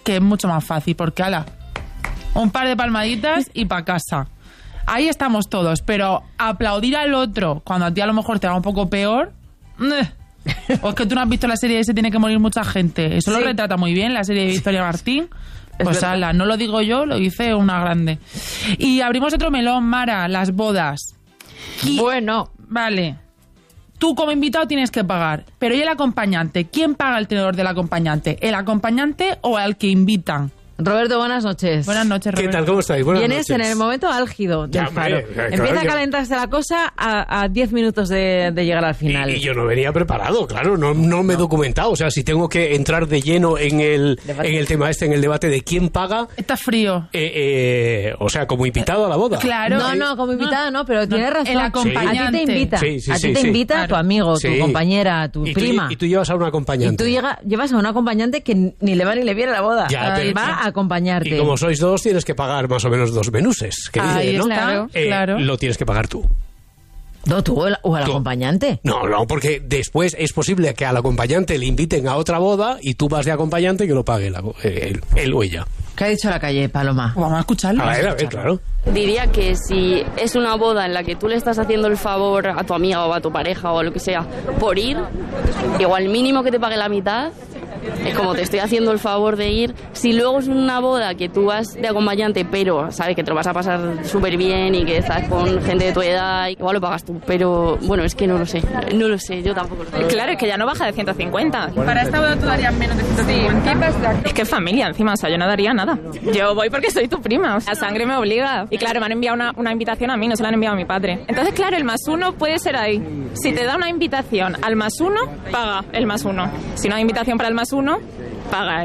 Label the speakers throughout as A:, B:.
A: que es mucho más fácil, porque ala, un par de palmaditas y pa' casa. Ahí estamos todos, pero aplaudir al otro cuando a ti a lo mejor te va un poco peor... O es que tú no has visto la serie de Se tiene que morir mucha gente. Eso lo retrata muy bien la serie de Victoria Martín. Pues ala, no lo digo yo, lo dice una grande. Y abrimos otro melón, Mara, las bodas. Y,
B: bueno,
A: vale, tú como invitado tienes que pagar, pero ¿y el acompañante? ¿Quién paga el tenedor del acompañante? ¿El acompañante o al que invitan?
B: Roberto, buenas noches.
A: Buenas noches, Roberto.
C: ¿Qué tal? ¿Cómo estáis? Buenas
B: Vienes
C: noches.
B: en el momento álgido del Faro.
C: Claro,
B: Empieza a calentarse la cosa a 10 minutos de llegar al final.
C: Y yo no venía preparado, claro, no me he documentado. O sea, si tengo que entrar de lleno en el tema en el debate de quién paga...
A: Está frío.
C: O sea, como invitado a la boda.
A: Claro.
B: No, como invitado no, pero tienes razón.
A: El acompañante.
B: A ti te invita.
C: Sí,
B: a ti te invita
A: claro.
B: tu amigo, tu compañera, tu prima.
C: Y tú llevas a un acompañante.
B: Y tú llevas a un acompañante que ni le va ni le viene a la boda.
C: Ya, pero-
B: va a acompañarte.
C: Y como sois dos, tienes que pagar más o menos 2 menuses. Que
A: Ahí
C: dicen, ¿no?
A: está, claro.
C: Lo tienes que pagar tú.
B: No, tú o el
C: Tú.
B: acompañante.
C: No, porque después es posible que al acompañante le inviten a otra boda y tú vas de acompañante y que lo pague él o ella.
B: ¿Qué ha dicho la calle, Paloma?
A: Vamos a escucharlo.
C: A ver, claro.
D: Diría que si es una boda en la que tú le estás haciendo el favor a tu amiga o a tu pareja o lo que sea por ir, igual mínimo que te pague la mitad, es como te estoy haciendo el favor de ir. Si luego es una boda que tú vas de acompañante, pero sabes que te lo vas a pasar súper bien y que estás con gente de tu edad, igual lo pagas tú. Pero bueno, es que no lo sé, yo tampoco lo sé.
E: Claro, es que ya no baja de 150.
A: Para esta boda tú darías menos de 150.
E: Es que es familia encima, o sea, yo no daría nada. Yo voy porque soy tu prima, o sea, la sangre me obliga. Y claro, me han enviado una invitación a mí, no se la han enviado a mi padre. Entonces, claro, el +1 puede ser ahí. Si te da una invitación al +1, paga el +1. Si no hay invitación para el +1, paga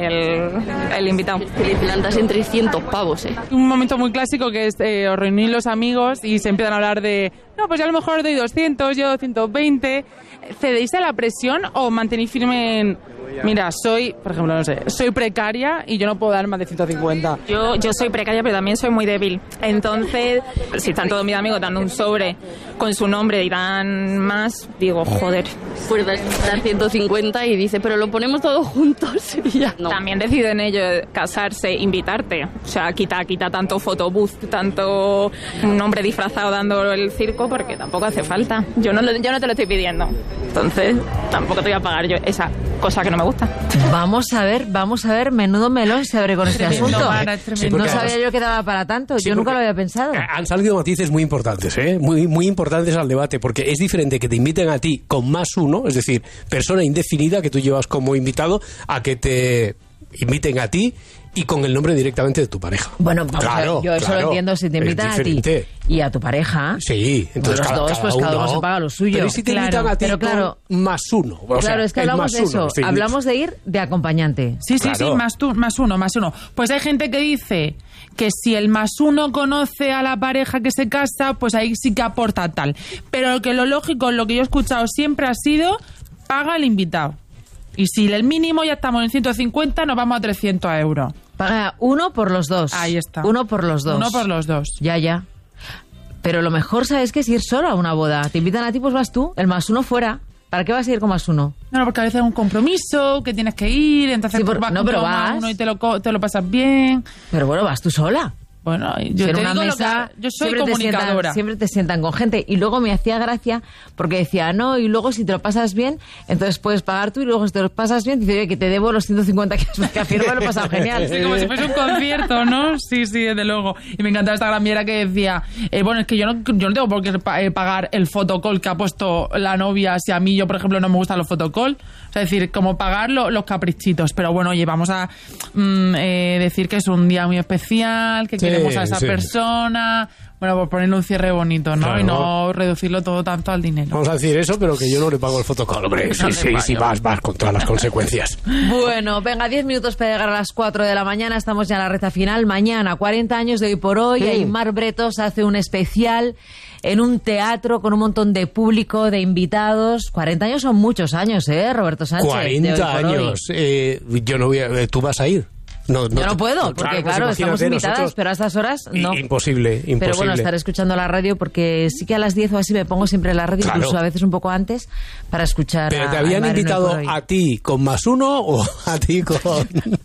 E: el invitado.
D: Que le plantas en 300 pavos,
A: Un momento muy clásico que es os reunís los amigos y se empiezan a hablar de no, pues yo a lo mejor doy 200, yo 120. ¿Cedéis a la presión o mantenéis firme en mira, por ejemplo, no sé, soy precaria y yo no puedo dar más de 150?
E: Yo soy precaria, pero también soy muy débil. Entonces, si están todos mis amigos dando un sobre con su nombre y dan más, digo, joder.
D: Pues dar 150 y dice, pero lo ponemos todos juntos y ya. No.
E: También deciden ellos casarse, invitarte. O sea, quita tanto photobooth, tanto un hombre disfrazado dando el circo, porque tampoco hace falta. Yo no te lo estoy pidiendo. Entonces, tampoco te voy a pagar yo esa cosa que no me gusta.
B: Vamos a ver, menudo melón se abre con este
A: Tremendo,
B: asunto.
A: Mara, tremendo.
B: No sabía yo que daba para tanto,
C: Sí,
B: yo nunca
C: porque
B: lo había pensado.
C: Han salido matices muy importantes, muy, muy importantes al debate, porque es diferente que te inviten a ti con +1, es decir, persona indefinida que tú llevas como invitado, a que te inviten a ti y con el nombre directamente de tu pareja.
B: Bueno, vamos a ver,
C: Claro,
B: yo eso
C: claro,
B: lo entiendo, si te
C: es
B: invitan a ti
C: diferente.
B: y a tu pareja,
C: Sí, entonces
B: los dos, pues cada uno se paga lo suyo.
C: Pero ¿y si te
B: Claro,
C: invitan a ti
B: pero claro,
C: con +1? O sea,
B: claro, es que
C: el
B: hablamos de
C: +1,
B: eso,
C: sí.
B: hablamos de ir de acompañante.
A: Sí,
C: Claro.
A: más uno. Pues hay gente que dice que si el +1 conoce a la pareja que se casa, pues ahí sí que aporta tal. Pero que lo lógico, lo que yo he escuchado siempre ha sido, paga el invitado. Y si el mínimo ya estamos en 150, nos vamos a 300 euros.
B: Paga uno por los dos.
A: Ahí está.
B: Uno por los dos.
A: Uno por los dos.
B: Ya. Pero lo mejor, ¿sabes qué? Es ir solo a una boda. Te invitan a ti, pues vas tú. El +1 fuera. ¿Para qué vas a ir con +1?
A: No, porque a veces es un compromiso, que tienes que ir, entonces
B: Sí,
A: vas
B: no,
A: con
B: pero
A: tu
B: vas.
A: uno y te lo pasas bien.
B: Pero bueno, vas tú sola.
A: Bueno, yo
B: Si en
A: te
B: una
A: digo
B: mesa,
A: yo soy
B: siempre
A: comunicadora.
B: siempre te sientan con gente. Y luego me hacía gracia porque decía, no, y luego si te lo pasas bien, entonces puedes pagar tú, y luego si te lo pasas bien, dice, oye, que te debo los 150 que has firmado, lo he pasado genial.
A: Sí, como si fuese un concierto, ¿no? Sí, desde luego. Y me encantaba esta gran viera que decía, bueno, es que yo no tengo por qué pagar el photocall que ha puesto la novia si a mí, yo, por ejemplo, no me gustan los photocall. O sea, es decir, como pagar los caprichitos. Pero bueno, oye, vamos a decir que es un día muy especial, que queremos a esa persona. Bueno, pues ponerle un cierre bonito, ¿no?
C: Claro.
A: Y no reducirlo todo tanto al dinero.
C: Vamos a decir eso, pero que yo no le pago el photocall, hombre. Sí, vas con todas las consecuencias.
B: Bueno, venga, 10 minutos para llegar a las 4 de la mañana. Estamos ya en la recta final. Mañana, 40 años de Hoy por Hoy. Aimar Bretos hace un especial en un teatro con un montón de público, de invitados. 40 años son muchos años, Roberto Sánchez?
C: 40 años. Yo no voy a... ¿Tú vas a ir? No,
B: yo no puedo, porque claro, estamos invitadas,
C: nosotros,
B: pero a estas horas no.
C: Imposible.
B: Pero bueno, estaré escuchando la radio porque sí que a las 10 o así me pongo siempre la radio, incluso a veces un poco antes, para escuchar.
C: ¿Pero te habían invitado a ti con +1 o a ti con...?